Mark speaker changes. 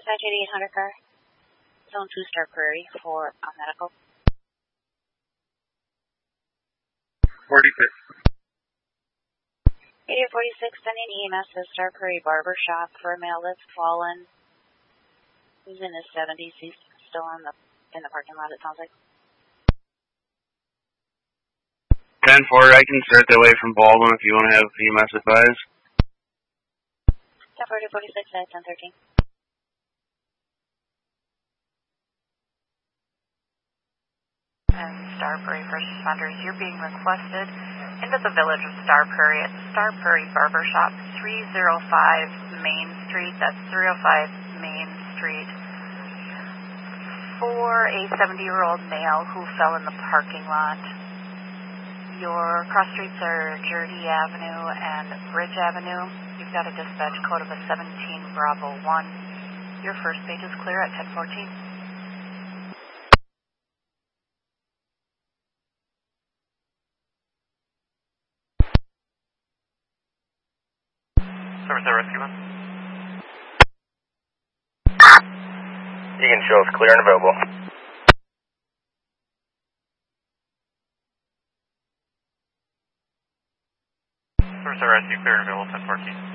Speaker 1: Dispatch 8800 car. Zone 2 Star Prairie for medical.
Speaker 2: 46.
Speaker 1: 8846 sending EMS to Star Prairie Barber Shop for a male that's fallen. He's in his 70s. He's still in the parking lot, it sounds like.
Speaker 2: 10-4, I can start that way from Baldwin if you want to have EMS advised.
Speaker 1: 10-4-46 at 1013.
Speaker 3: And Star Prairie first responders, you're being requested into the village of Star Prairie at Star Prairie Barber Shop, 305 Main Street. That's 305 Main Street. For a 70-year-old male who fell in the parking lot. Your cross streets are Journey Avenue and Bridge Avenue. You've got a dispatch code of a 17 Bravo 1. Your first page is clear at 1014.
Speaker 4: Service at Rescue 1.
Speaker 5: You can show us clear and available.
Speaker 4: Service at Rescue, clear and available, 1014.